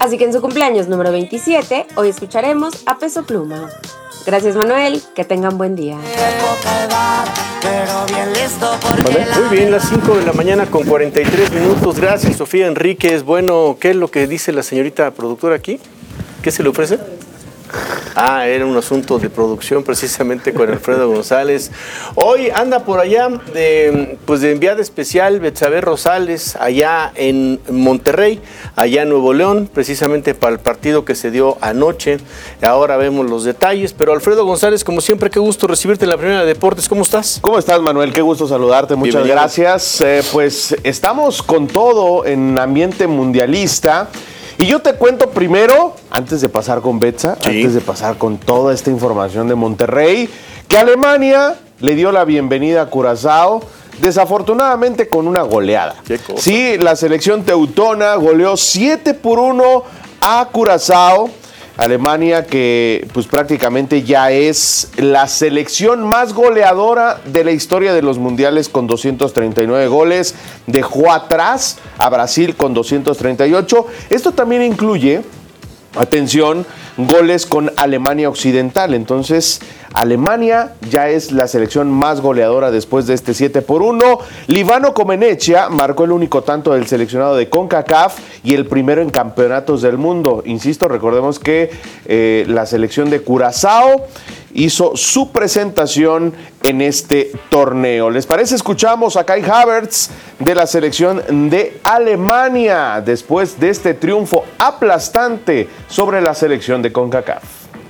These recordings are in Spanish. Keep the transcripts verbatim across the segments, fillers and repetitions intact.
Así que en su cumpleaños número veintisiete, hoy escucharemos a Peso Pluma. Gracias, Manuel, que tengan buen día. Muy bien, las cinco de la mañana con cuarenta y tres minutos. Gracias, Sofía Enríquez. Bueno, ¿qué es lo que dice la señorita productora aquí? ¿Qué se le ofrece? Ah, era un asunto de producción precisamente con Alfredo González. Hoy anda por allá de, pues de enviada especial Betsabe Rosales, allá en Monterrey, allá en Nuevo León, precisamente para el partido que se dio anoche. Ahora vemos los detalles, pero Alfredo González, como siempre, qué gusto recibirte en la Primera de Deportes. ¿Cómo estás? ¿Cómo estás, Manuel? Qué gusto saludarte, muchas Bienvenido. gracias. Eh, pues estamos con todo en ambiente mundialista. Y yo te cuento primero, antes de pasar con Betsa, sí. antes de pasar con toda esta información de Monterrey, que Alemania le dio la bienvenida a Curazao, desafortunadamente con una goleada. ¿Qué cosa? Sí, la selección teutona goleó siete por uno a Curazao. Alemania, que pues prácticamente ya es la selección más goleadora de la historia de los mundiales con doscientos treinta y nueve goles, dejó atrás a Brasil con doscientos treinta y ocho. Esto también incluye, atención, goles con Alemania Occidental. Entonces, Alemania ya es la selección más goleadora después de este siete por uno. Livano Comeneccia marcó el único tanto del seleccionado de CONCACAF y el primero en campeonatos del mundo. Insisto, recordemos que eh, la selección de Curazao hizo su presentación en este torneo. ¿Les parece? Escuchamos a Kai Havertz de la selección de Alemania después de este triunfo aplastante sobre la selección de CONCACAF.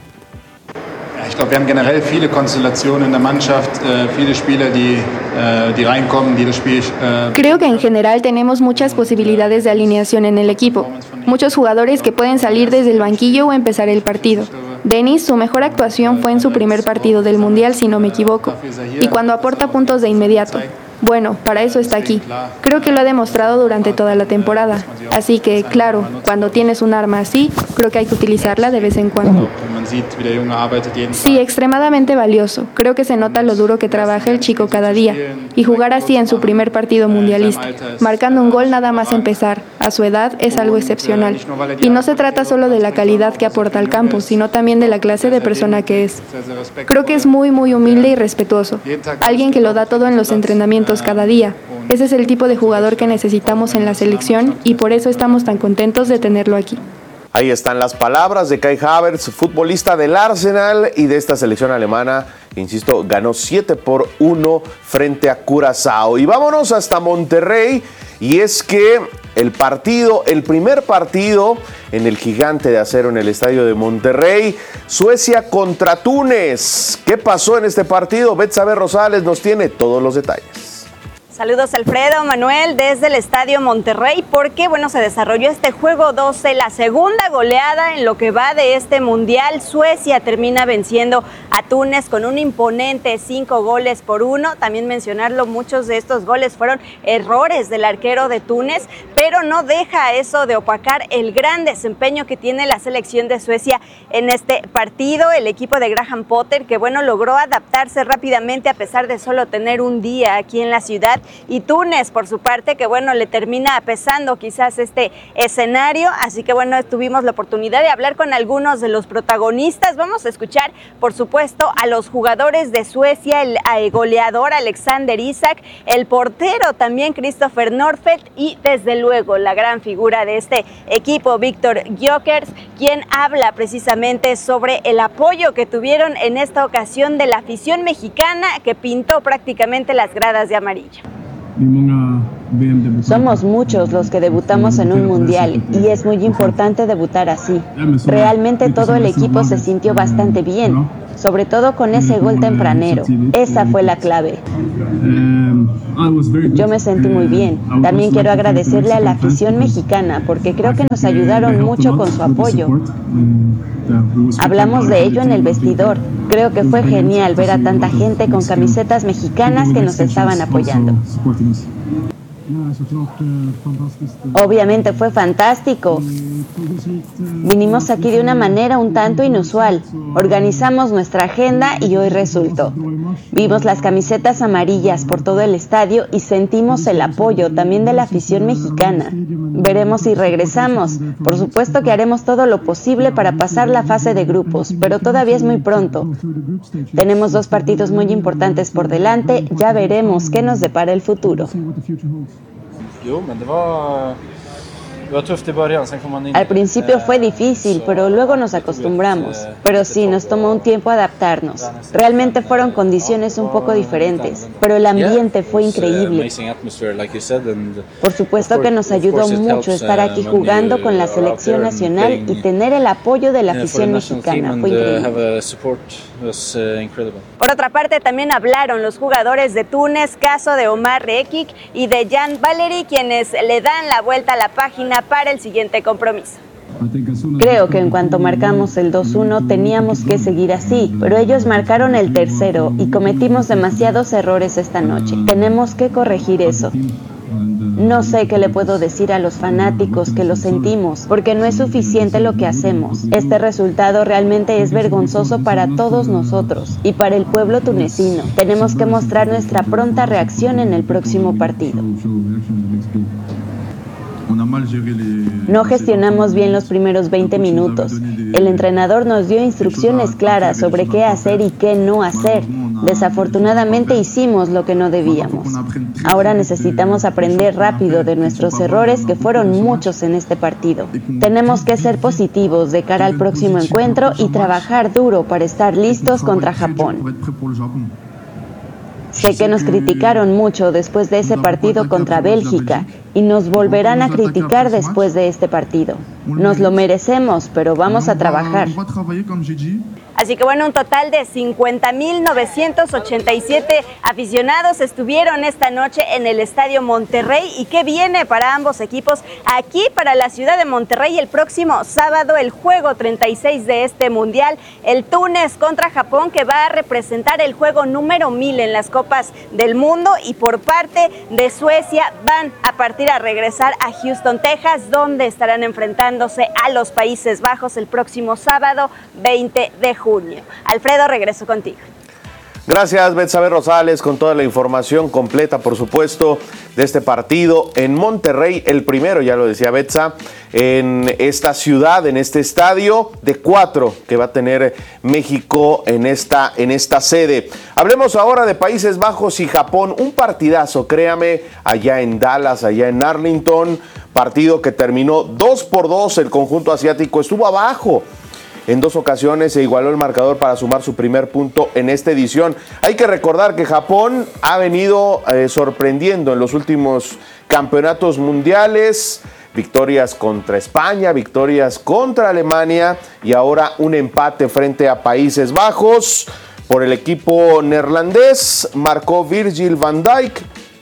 Ich glaube, wir haben generell viele Konstellationen in der Mannschaft, äh, viele Spieler, die, äh, die reinkommen, die das Spiel. Äh, Creo que en general tenemos muchas posibilidades de alineación en el equipo. Muchos jugadores que pueden salir desde el banquillo o empezar el partido. Denis, su mejor actuación fue en su primer partido del Mundial, si no me equivoco, y cuando aporta puntos de inmediato. Bueno, para eso está aquí. Creo que lo ha demostrado durante toda la temporada. Así que, claro, cuando tienes un arma así, creo que hay que utilizarla de vez en cuando. Sí, extremadamente valioso. Creo que se nota lo duro que trabaja el chico cada día. Y jugar así en su primer partido mundialista, marcando un gol nada más empezar, a su edad, es algo excepcional. Y no se trata solo de la calidad que aporta al campo, sino también de la clase de persona que es. Creo que es muy, muy humilde y respetuoso. Alguien que lo da todo en los entrenamientos cada día. Ese es el tipo de jugador que necesitamos en la selección y por eso estamos tan contentos de tenerlo aquí. Ahí están las palabras de Kai Havertz, futbolista del Arsenal y de esta selección alemana, que, insisto, ganó siete por uno frente a Curazao. Y vámonos hasta Monterrey, y es que el partido, el primer partido en el Gigante de Acero en el estadio de Monterrey, Suecia contra Túnez. ¿Qué pasó en este partido? Betsabe Rosales nos tiene todos los detalles. Saludos, Alfredo, Manuel, desde el Estadio Monterrey, porque bueno, se desarrolló este juego doce, la segunda goleada en lo que va de este Mundial. Suecia termina venciendo a Túnez con un imponente cinco goles por uno. También mencionarlo, muchos de estos goles fueron errores del arquero de Túnez, pero no deja eso de opacar el gran desempeño que tiene la selección de Suecia en este partido. El equipo de Graham Potter, que bueno, logró adaptarse rápidamente a pesar de solo tener un día aquí en la ciudad. Y Túnez, por su parte, que bueno, le termina pesando quizás este escenario, así que bueno, tuvimos la oportunidad de hablar con algunos de los protagonistas. Vamos a escuchar, por supuesto, a los jugadores de Suecia, el goleador Alexander Isak, el portero también Christopher Nordfeldt y desde luego la gran figura de este equipo, Víctor Gyökeres, quien habla precisamente sobre el apoyo que tuvieron en esta ocasión de la afición mexicana que pintó prácticamente las gradas de amarillo. Somos muchos los que debutamos en un mundial y es muy importante debutar así. Realmente todo el equipo se sintió bastante bien, sobre todo con ese gol tempranero. Esa fue la clave. Yo me sentí muy bien. También quiero agradecerle a la afición mexicana porque creo que nos ayudaron mucho con su apoyo. Hablamos de ello en el vestidor. Creo que fue genial ver a tanta gente con camisetas mexicanas que nos estaban apoyando. Obviamente fue fantástico. Vinimos aquí de una manera un tanto inusual. Organizamos nuestra agenda y hoy resultó. Vimos las camisetas amarillas por todo el estadio y sentimos el apoyo también de la afición mexicana. Veremos si regresamos. Por supuesto que haremos todo lo posible para pasar la fase de grupos, pero todavía es muy pronto. Tenemos dos partidos muy importantes por delante. Ya veremos qué nos depara el futuro. Al principio fue difícil, pero luego nos acostumbramos. Pero sí, nos tomó un tiempo adaptarnos. Realmente fueron condiciones un poco diferentes, pero el ambiente fue increíble. Por supuesto que nos ayudó mucho estar aquí jugando con la selección nacional y tener el apoyo de la afición mexicana. Fue increíble. Por otra parte, también hablaron los jugadores de Túnez, caso de Omar Rekik y de Jan Valery, quienes le dan la vuelta a la página para el siguiente compromiso. Creo que en cuanto marcamos el dos uno teníamos que seguir así, pero ellos marcaron el tercero y cometimos demasiados errores esta noche. Tenemos que corregir eso. No sé qué le puedo decir a los fanáticos que lo sentimos, porque no es suficiente lo que hacemos. Este resultado realmente es vergonzoso para todos nosotros y para el pueblo tunecino. Tenemos que mostrar nuestra pronta reacción en el próximo partido. No gestionamos bien los primeros veinte minutos. El entrenador nos dio instrucciones claras sobre qué hacer y qué no hacer. Desafortunadamente hicimos lo que no debíamos. Ahora necesitamos aprender rápido de nuestros errores, que fueron muchos en este partido. Tenemos que ser positivos de cara al próximo encuentro y trabajar duro para estar listos contra Japón. Sé que nos criticaron mucho después de ese partido contra Bélgica y nos volverán a criticar después de este partido. Nos lo merecemos, pero vamos a trabajar. Así que bueno, un total de cincuenta mil novecientos ochenta y siete aficionados estuvieron esta noche en el Estadio Monterrey. ¿Y qué viene para ambos equipos? Aquí para la ciudad de Monterrey el próximo sábado el juego treinta y seis de este Mundial, el Túnez contra Japón, que va a representar el juego número mil en las Copas del Mundo. Y por parte de Suecia van a partir a regresar a Houston, Texas, donde estarán enfrentándose a los Países Bajos el próximo sábado veinte de junio. Alfredo, regreso contigo. Gracias, Betsabe Rosales, con toda la información completa, por supuesto, de este partido en Monterrey, el primero, ya lo decía Betsa, en esta ciudad, en este estadio de cuatro que va a tener México en esta, en esta sede. Hablemos ahora de Países Bajos y Japón, un partidazo, créame, allá en Dallas, allá en Arlington, partido que terminó dos por dos, el conjunto asiático estuvo abajo. En dos ocasiones se igualó el marcador para sumar su primer punto en esta edición. Hay que recordar que Japón ha venido eh, sorprendiendo en los últimos campeonatos mundiales. Victorias contra España, victorias contra Alemania y ahora un empate frente a Países Bajos. Por el equipo neerlandés marcó Virgil van Dijk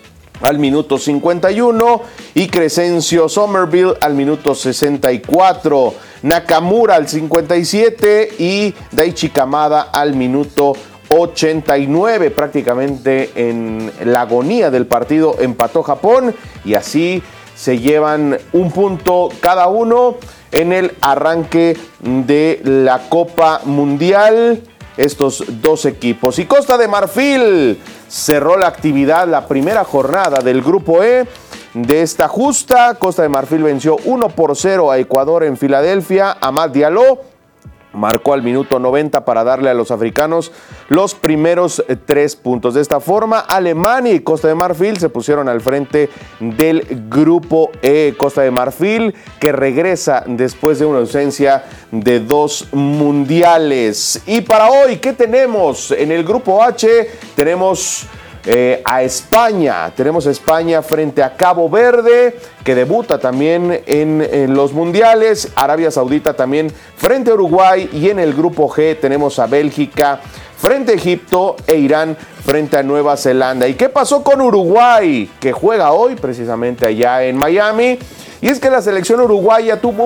al minuto cincuenta y uno y Crescencio Somerville al minuto sesenta y cuatro. Nakamura al cincuenta y siete y Daichi Kamada al minuto ochenta y nueve. Prácticamente en la agonía del partido empató Japón y así se llevan un punto cada uno en el arranque de la Copa Mundial. Estos dos equipos. Y Costa de Marfil cerró la actividad, la primera jornada del Grupo E de esta justa. Costa de Marfil venció uno por cero a Ecuador en Filadelfia. Amad Diallo marcó al minuto noventa para darle a los africanos los primeros tres puntos. De esta forma, Alemania y Costa de Marfil se pusieron al frente del Grupo E. Costa de Marfil, que regresa después de una ausencia de dos mundiales. Y para hoy, ¿qué tenemos? En el Grupo H tenemos Eh, a España, tenemos a España frente a Cabo Verde, que debuta también en, en los mundiales. Arabia Saudita también frente a Uruguay, y en el grupo G tenemos a Bélgica frente a Egipto e Irán frente a Nueva Zelanda. ¿Y qué pasó con Uruguay? Que juega hoy precisamente allá en Miami, y es que la selección uruguaya tuvo